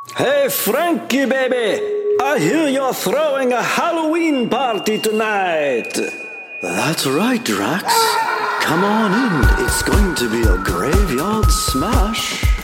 Hey, Frankie, baby! I hear you're throwing a Halloween party tonight! That's right, Drax. Come on in. It's going to be a graveyard smash.